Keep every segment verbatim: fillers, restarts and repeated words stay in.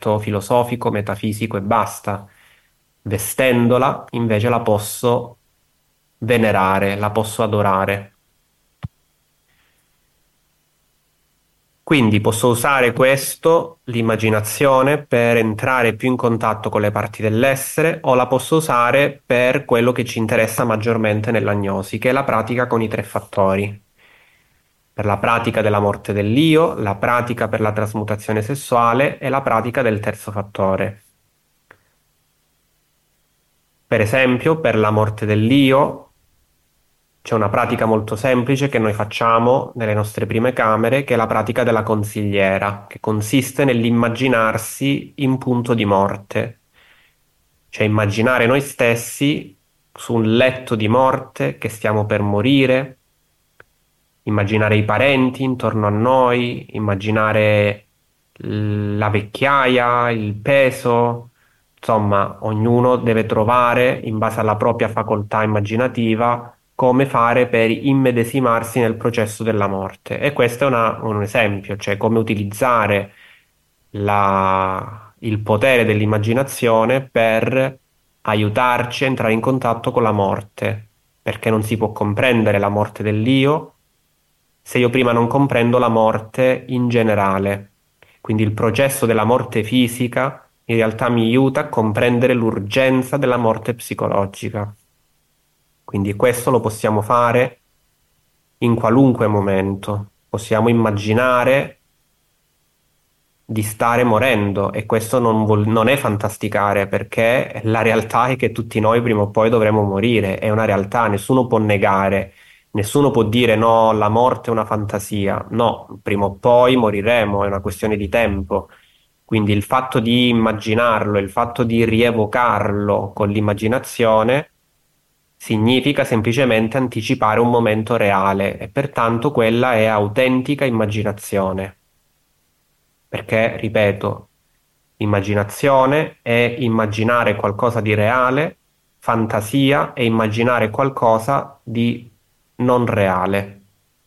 aspetto filosofico, metafisico e basta. Vestendola, invece, la posso venerare, la posso adorare. Quindi posso usare questo, l'immaginazione, per entrare più in contatto con le parti dell'essere, o la posso usare per quello che ci interessa maggiormente nell'agnosi, che è la pratica con i tre fattori. Per la pratica della morte dell'io, la pratica per la trasmutazione sessuale e la pratica del terzo fattore. Per esempio, per la morte dell'io c'è una pratica molto semplice che noi facciamo nelle nostre prime camere, che è la pratica della consigliera, che consiste nell'immaginarsi in punto di morte, cioè immaginare noi stessi su un letto di morte che stiamo per morire, immaginare i parenti intorno a noi, immaginare l- la vecchiaia, il peso, insomma, ognuno deve trovare, in base alla propria facoltà immaginativa, come fare per immedesimarsi nel processo della morte. E questo è una- un esempio, cioè come utilizzare la- il potere dell'immaginazione per aiutarci a entrare in contatto con la morte, perché non si può comprendere la morte dell'io se io prima non comprendo la morte in generale. Quindi il processo della morte fisica in realtà mi aiuta a comprendere l'urgenza della morte psicologica. Quindi questo lo possiamo fare in qualunque momento. Possiamo immaginare di stare morendo e questo non, vuol- non è fantasticare perché la realtà è che tutti noi prima o poi dovremo morire, è una realtà, nessuno può negare, nessuno può dire no, la morte è una fantasia, no, prima o poi moriremo, è una questione di tempo. Quindi il fatto di immaginarlo, il fatto di rievocarlo con l'immaginazione significa semplicemente anticipare un momento reale e pertanto quella è autentica immaginazione. Perché, ripeto, immaginazione è immaginare qualcosa di reale, fantasia è immaginare qualcosa di non reale.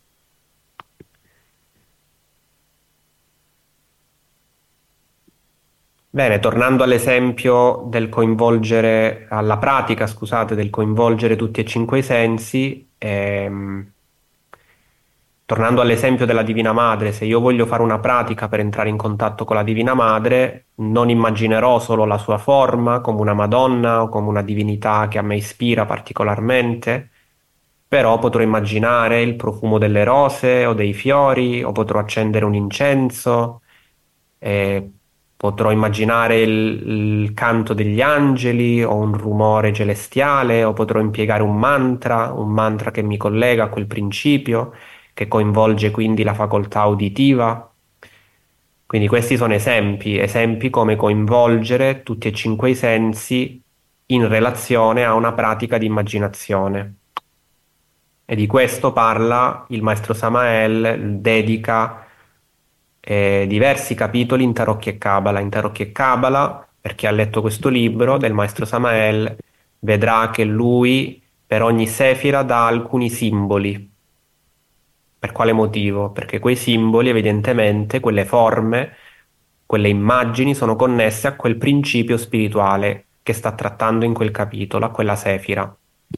Bene, tornando all'esempio del coinvolgere, alla pratica, scusate, del coinvolgere tutti e cinque i sensi, ehm, tornando all'esempio della Divina Madre, se io voglio fare una pratica per entrare in contatto con la Divina Madre, non immaginerò solo la sua forma come una Madonna o come una divinità che a me ispira particolarmente, però potrò immaginare il profumo delle rose o dei fiori, o potrò accendere un incenso, e potrò immaginare il, il canto degli angeli o un rumore celestiale, o potrò impiegare un mantra, un mantra che mi collega a quel principio che coinvolge quindi la facoltà uditiva. Quindi questi sono esempi, esempi come coinvolgere tutti e cinque i sensi in relazione a una pratica di immaginazione. E di questo parla il maestro Samael, dedica eh, diversi capitoli in Tarocchi e Cabala. In Tarocchi e Cabala, per chi ha letto questo libro del maestro Samael, vedrà che lui per ogni sefira dà alcuni simboli. Per quale motivo? Perché quei simboli, evidentemente, quelle forme, quelle immagini sono connesse a quel principio spirituale che sta trattando in quel capitolo, a quella sefira.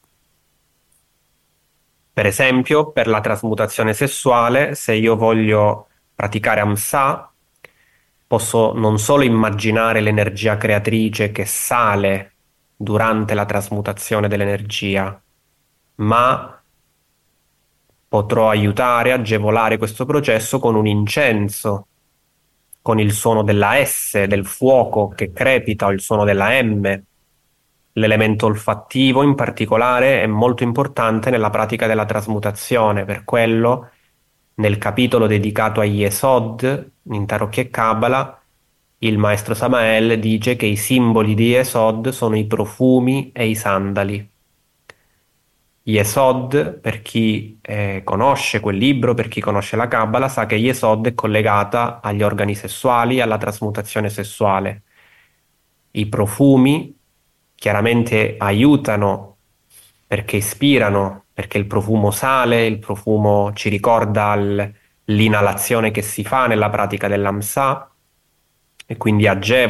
Per esempio, per la trasmutazione sessuale, se io voglio praticare Amsa, posso non solo immaginare l'energia creatrice che sale durante la trasmutazione dell'energia, ma potrò aiutare, agevolare questo processo con un incenso, con il suono della S, del fuoco che crepita, o il suono della M. L'elemento olfattivo in particolare è molto importante nella pratica della trasmutazione, per quello nel capitolo dedicato agli Yesod, in Tarocchi e Kabbalah, il maestro Samael dice che i simboli di Yesod sono i profumi e i sandali. Yesod, per chi eh, conosce quel libro, per chi conosce la Kabbalah, sa che Yesod è collegata agli organi sessuali, alla trasmutazione sessuale. I profumi chiaramente aiutano perché ispirano, perché il profumo sale, il profumo ci ricorda l- l'inalazione che si fa nella pratica dell'Amsa e quindi agevola